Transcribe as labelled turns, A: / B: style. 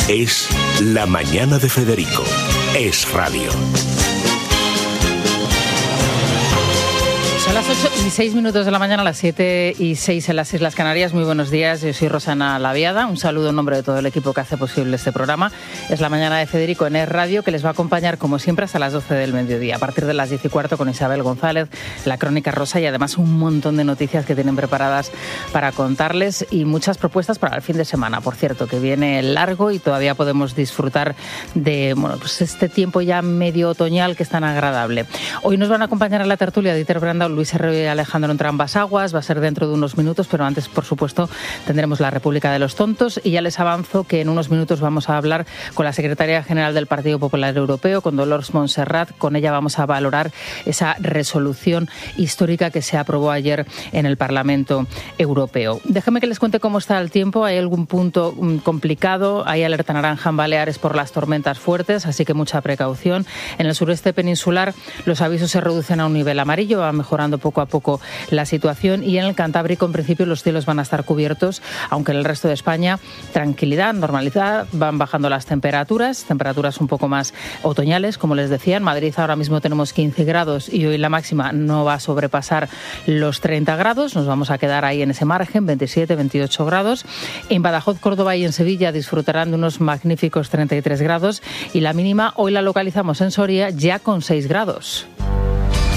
A: Es La Mañana de Federico. Es radio.
B: Son las 8:06 de la mañana, las 7:06 en las Islas Canarias. Muy buenos días, yo soy Rosana Laviada. Un saludo en nombre de todo el equipo que hace posible este programa. Es La Mañana de Federico en Es Radio, que les va a acompañar como siempre hasta las 12 del mediodía. A partir de las 10:15 con Isabel González, la Crónica Rosa y además un montón de noticias que tienen preparadas para contarles y muchas propuestas para el fin de semana. Por cierto, que viene largo y todavía podemos disfrutar de pues este tiempo ya medio otoñal que es tan agradable. Hoy nos van a acompañar a la tertulia Dieter Brandau, Luis Herrero y Alejandro entre ambas aguas. Va a ser dentro de unos minutos, pero antes, por supuesto, tendremos la República de los Tontos y ya les avanzo que en unos minutos vamos a hablar con la secretaria general del Partido Popular Europeo, con Dolors Montserrat. Con ella vamos a valorar esa resolución histórica que se aprobó ayer en el Parlamento Europeo. Déjenme que les cuente cómo está el tiempo. Hay algún punto complicado. Hay alerta naranja en Baleares por las tormentas fuertes, así que mucha precaución. En el sureste peninsular los avisos se reducen a un nivel amarillo, va mejorando poco a poco la situación, y en el Cantábrico en principio los cielos van a estar cubiertos, aunque en el resto de España tranquilidad, normalidad, van bajando las temperaturas un poco más otoñales, como les decía. En Madrid ahora mismo tenemos 15 grados y hoy la máxima no va a sobrepasar los 30 grados, nos vamos a quedar ahí en ese margen, 27, 28 grados. En Badajoz, Córdoba y en Sevilla disfrutarán de unos magníficos 33 grados y la mínima hoy la localizamos en Soria ya con 6 grados.